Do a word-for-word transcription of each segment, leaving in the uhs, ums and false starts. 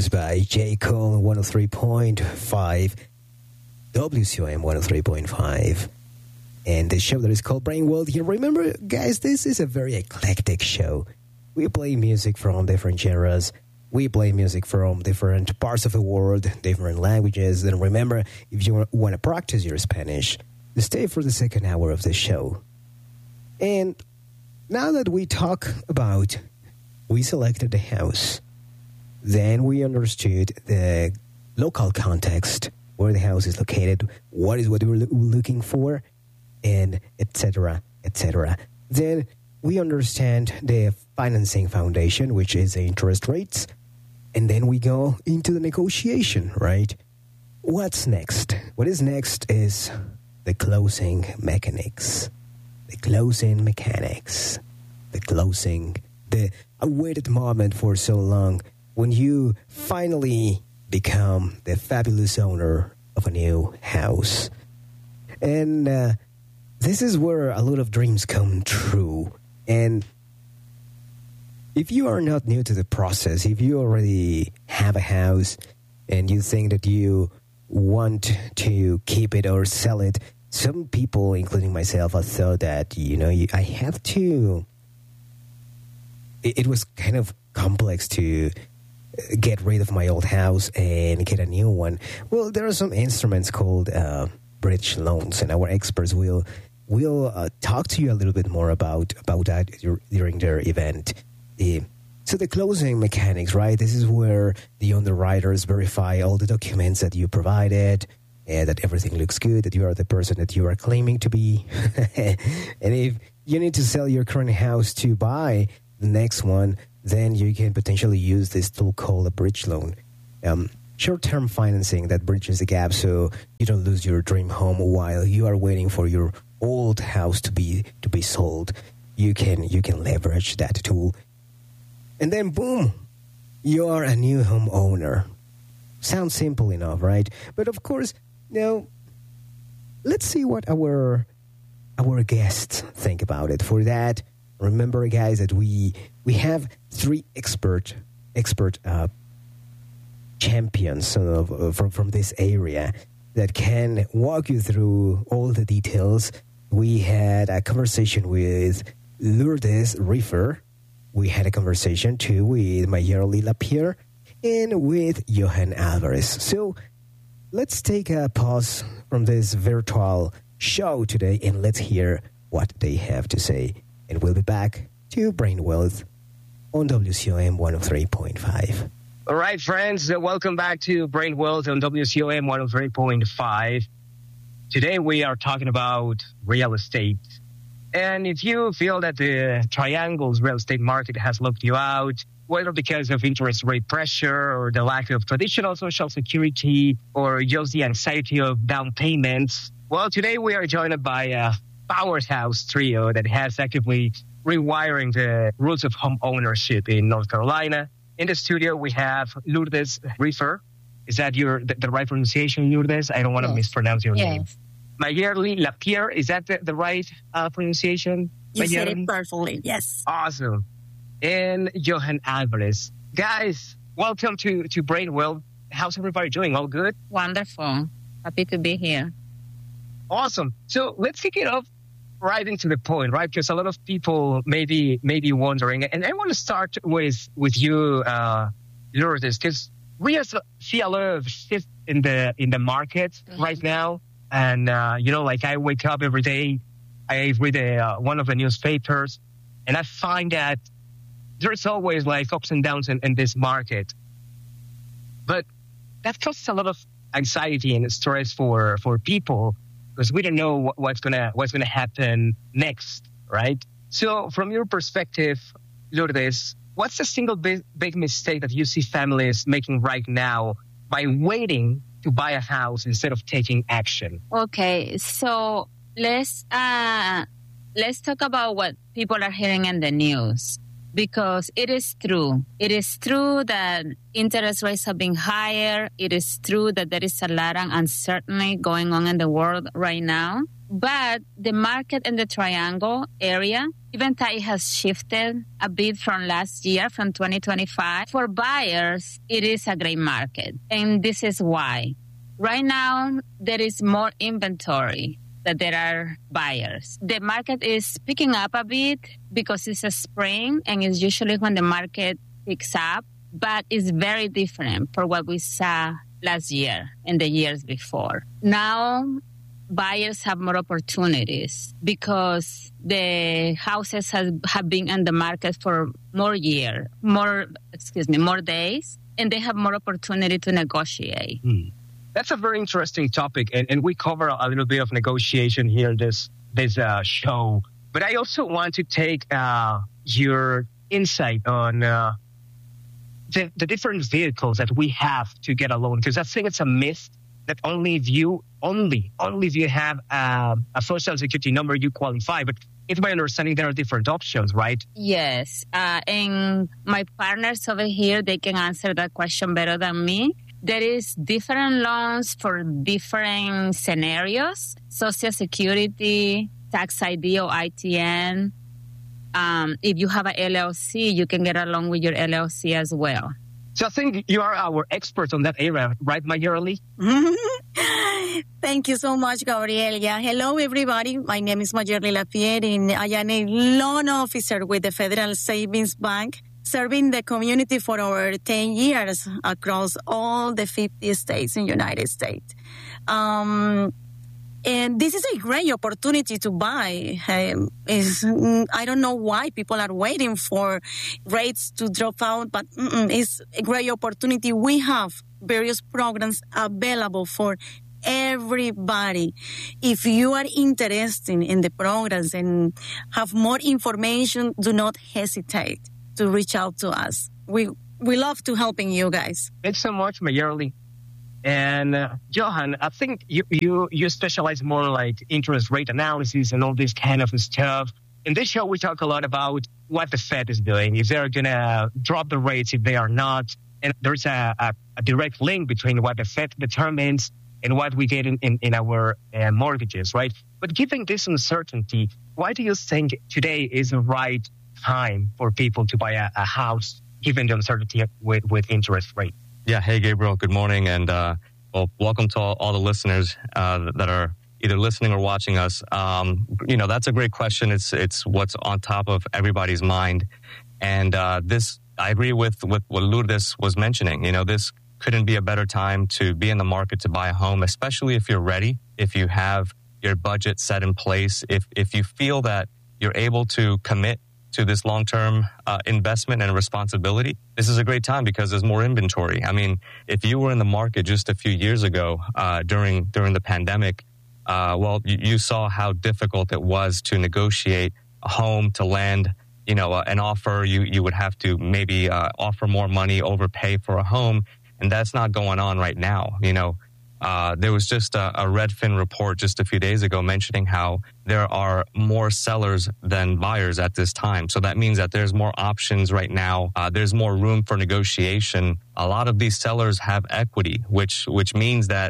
House by J. Cole, one oh three point five, W C O M one oh three point five. And the show that is called Brain World here. Remember, guys, this is a very eclectic show. We play music from different genres. We play music from different parts of the world, different languages. And remember, if you want to practice your Spanish, stay for the second hour of the show. And now that we talk about, we selected the house, then we understood the local context, where the house is located, what is what we're lo- looking for, and et cetera, et cetera. Then we understand the financing foundation, which is the interest rates, and then we go into the negotiation, right? What's next? What is next is the closing mechanics. The closing mechanics. The closing, the awaited moment for so long when you finally become the fabulous owner of a new house. And uh, this is where a lot of dreams come true. And if you are not new to the process, if you already have a house and you think that you want to keep it or sell it, some people, including myself, have thought that, you know, you, I have to... It, it was kind of complex to get rid of my old house and get a new one. Well, there are some instruments called uh, bridge loans, and our experts will will uh, talk to you a little bit more about, about that during their event. Uh, so the closing mechanics, right? This is where the underwriters verify all the documents that you provided, and that everything looks good, that you are the person that you are claiming to be. And if you need to sell your current house to buy the next one, then you can potentially use this tool called a bridge loan. Um, short-term financing that bridges the gap so you don't lose your dream home while you are waiting for your old house to be to be sold. You can you can leverage that tool. And then boom, you are a new homeowner. Sounds simple enough, right? But of course, now let's see what our our guests think about it. For that, remember, guys, that we we have three expert expert uh, champions of, uh, from from this area that can walk you through all the details. We had a conversation with Lourdes Riffer. We had a conversation too with Mayerly Lapierre and with Johan Alvarez. So let's take a pause from this virtual show today and let's hear what they have to say. And we'll be back to Brain Wealth on W C O M one oh three point five. All right, friends, uh, welcome back to Brain Wealth on W C O M one oh three point five. Today we are talking about real estate. And if you feel that the Triangle's real estate market has locked you out, whether because of interest rate pressure or the lack of traditional social security or just the anxiety of down payments, well, today we are joined by a powerhouse trio that has actively rewiring the rules of home ownership in North Carolina. In the studio, we have Lourdes Riffer. Is that your the, the right pronunciation, Lourdes? I don't want to yes. mispronounce your yes. name. Mayerly Lapierre, is that the, the right uh, pronunciation? You Mayerly? said it perfectly, yes. Awesome. And Johan Alvarez. Guys, welcome to, to Brain World. How's everybody doing? All good? Wonderful. Happy to be here. Awesome. So let's kick it off right into the point, right? Because a lot of people may be, may be wondering. And I want to start with, with you, uh, Lourdes, because we see a lot of shift in the, in the market mm-hmm. right now. And, uh, you know, like I wake up every day, I read a, uh, one of the newspapers, and I find that there's always like ups and downs in, in this market. But that causes a lot of anxiety and stress for, for people because we don't know what, what's gonna what's gonna happen next, right? So from your perspective, Lourdes, what's the single big, big mistake that you see families making right now by waiting to buy a house instead of taking action? Okay, so let's uh, let's talk about what people are hearing in the news, because it is true. It is true that interest rates have been higher. It is true that there is a lot of uncertainty going on in the world right now. But the market in the Triangle area, even though it has shifted a bit from last year, from twenty twenty-five, for buyers, it is a great market. And this is why. Right now, there is more inventory that there are buyers. The market is picking up a bit because it's a spring and it's usually when the market picks up, but it's very different for what we saw last year and the years before. Now, buyers have more opportunities because the houses have, have been on the market for more year, more, excuse me, more days, and they have more opportunity to negotiate. Hmm. That's a very interesting topic, and, and we cover a little bit of negotiation here in this, this uh, show. But I also want to take uh, your insight on uh, the, the different vehicles that we have to get a loan, because I think it's a myth that only if you only only if you have uh, a social security number you qualify. But it's my understanding there are different options, right? Yes, uh, and my partners over here, they can answer that question better than me. There is different loans for different scenarios: social security, tax I D or I T N. Um, if you have a L L C, you can get along with your L L C as well. So I think you are our expert on that area, right, Mayerly? Thank you so much, Gabriel. Yeah, hello, everybody. My name is Mayerly Lapierre, and I am a loan officer with the Federal Savings Bank, serving the community for over ten years across all the fifty states in the United States. Um, And this is a great opportunity to buy. Um, is, I don't know why people are waiting for rates to drop out, but it's a great opportunity. We have various programs available for everybody. If you are interested in the programs and have more information, do not hesitate to reach out to us. We we love to helping you guys. Thanks so much, Mayerly. And uh, Johan, I think you, you you specialize more like interest rate analysis and all this kind of stuff. In this show, we talk a lot about what the Fed is doing, if they're going to drop the rates, if they are not. And there's a, a, a direct link between what the Fed determines and what we get in, in, in our uh, mortgages, right? But given this uncertainty, why do you think today is the right time for people to buy a, a house, given the uncertainty with, with interest rates? Yeah. Hey, Gabriel. Good morning. And, uh, well, welcome to all, all the listeners, uh, that are either listening or watching us. Um, you know, that's a great question. It's, it's what's on top of everybody's mind. And, uh, this, I agree with, with what Lourdes was mentioning. You know, this couldn't be a better time to be in the market to buy a home, especially if you're ready, if you have your budget set in place, if, if you feel that you're able to commit to this long-term uh, investment and responsibility, this is a great time because there's more inventory. I mean, if you were in the market just a few years ago uh, during during the pandemic, uh, well, you, you saw how difficult it was to negotiate a home, to land, you know, uh, an offer. You you would have to maybe uh, offer more money, overpay for a home, and that's not going on right now. You know, uh, there was just a, a Redfin report just a few days ago mentioning how there are more sellers than buyers at this time. So that means that there's more options right now. Uh, there's more room for negotiation. A lot of these sellers have equity, which which means that,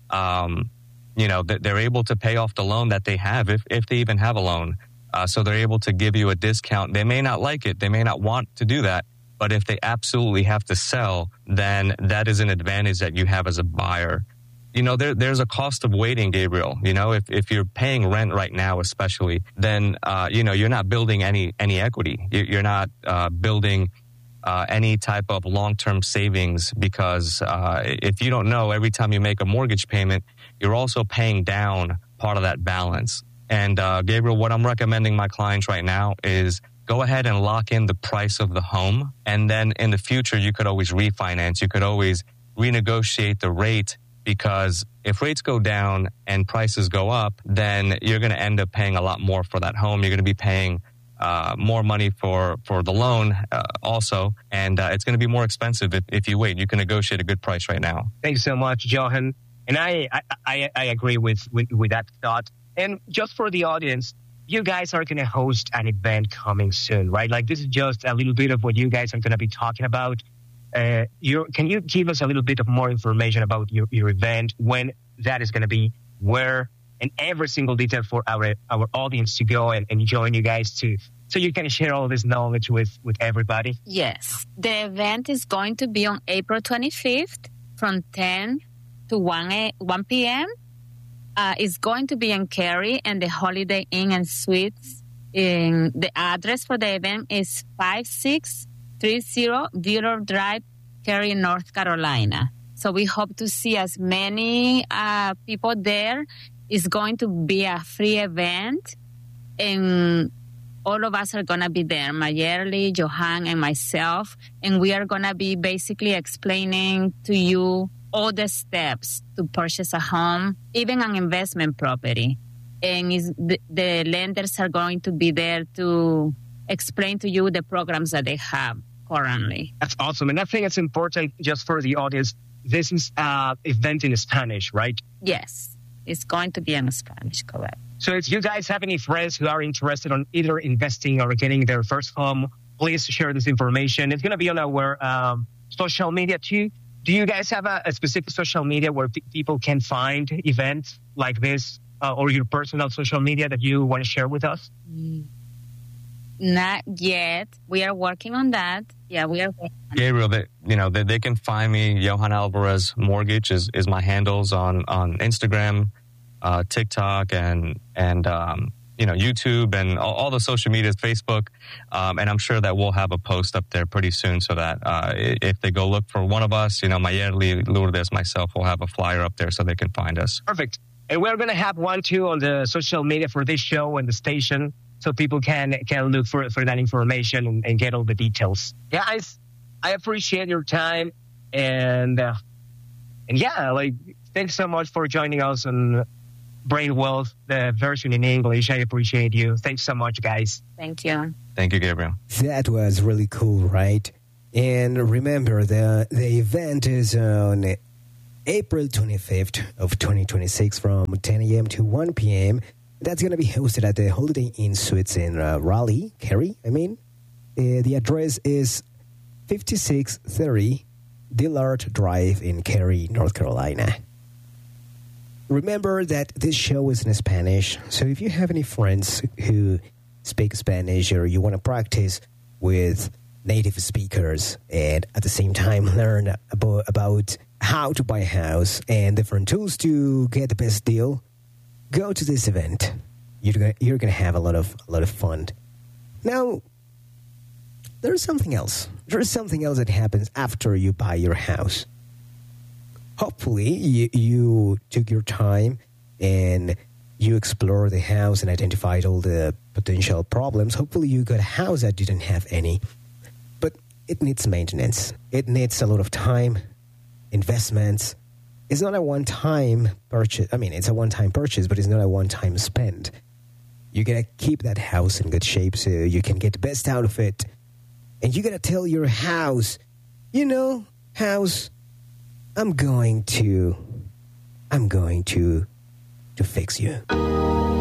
um, you know, that they're able to pay off the loan that they have, if, if they even have a loan. Uh, so they're able to give you a discount. They may not like it. They may not want to do that. But if they absolutely have to sell, then that is an advantage that you have as a buyer. You know, there, there's a cost of waiting, Gabriel. You know, if, if you're paying rent right now, especially, then, uh, you know, you're not building any, any equity. You're not uh, building uh, any type of long-term savings because uh, if you don't know, every time you make a mortgage payment, you're also paying down part of that balance. And, uh, Gabriel, what I'm recommending my clients right now is go ahead and lock in the price of the home. And then in the future, you could always refinance. You could always renegotiate the rate. Because if rates go down and prices go up, then you're going to end up paying a lot more for that home. You're going to be paying uh, more money for, for the loan uh, also. And uh, it's going to be more expensive if, if you wait. You can negotiate a good price right now. Thanks so much, Johan. And I, I, I, I agree with, with, with that thought. And just for the audience, you guys are going to host an event coming soon, right? Like this is just a little bit of what you guys are going to be talking about. Uh, you can you give us a little bit of more information about your, your event, when that is going to be, where, and every single detail for our our audience to go and, and join you guys to, so you can share all this knowledge with, with everybody? Yes. The event is going to be on April twenty-fifth from ten to one p.m. Uh, it's going to be in Cary and the Holiday Inn and Suites. In the address for the event is five six three zero Bureau Drive, Cary, North Carolina. So we hope to see as many uh, people there. It's going to be a free event, and all of us are going to be there, Mayerly, Johan, and myself, and we are going to be basically explaining to you all the steps to purchase a home, even an investment property. And is the, the lenders are going to be there to explain to you the programs that they have currently. That's awesome. And I think it's important just for the audience. This is an event in Spanish, right? Yes, it's going to be in Spanish, correct. So if you guys have any friends who are interested on either investing or getting their first home, please share this information. It's going to be on our um, social media too. Do you guys have a, a specific social media where p- people can find events like this, uh, or your personal social media that you want to share with us? Not yet. We are working on that. Yeah, we are working on Gabriel, they, you know, they, they can find me. Johan Alvarez Mortgage is, is my handles on, on Instagram, uh, TikTok, and, and um, you know, YouTube, and all, all the social medias, Facebook. Um, and I'm sure that we'll have a post up there pretty soon so that uh, if they go look for one of us, you know, Mayerly, Lourdes, myself, we'll have a flyer up there so they can find us. Perfect. And we're going to have one, too, on the social media for this show and the station, so people can can look for for that information and, and get all the details. Guys, I appreciate your time, and uh, and yeah, like thanks so much for joining us on Brain Wealth, the version in English. I appreciate you. Thanks so much, guys. Thank you. Thank you, Gabriel. That was really cool, right? And remember, the the event is on April twenty-fifth of twenty twenty-six from ten a.m. to one p.m. That's going to be hosted at the Holiday Inn Suites in uh, Raleigh, Cary, I mean. Uh, the address is fifty-six thirty Dillard Drive in Cary, North Carolina. Remember that this show is in Spanish, so if you have any friends who speak Spanish or you want to practice with native speakers and at the same time learn about, about how to buy a house and different tools to get the best deal, go to this event. You're gonna, you're gonna have a lot of a lot of fun. Now, there's something else. There's something else that happens after you buy your house. Hopefully, you, you took your time and you explored the house and identified all the potential problems. Hopefully, you got a house that didn't have any, but it needs maintenance. It needs a lot of time, investments. It's not a one-time purchase. I mean, it's a one-time purchase, but it's not a one-time spend. You got to keep that house in good shape so you can get the best out of it. And you got to tell your house, you know, house, I'm going to, I'm going to, to fix you.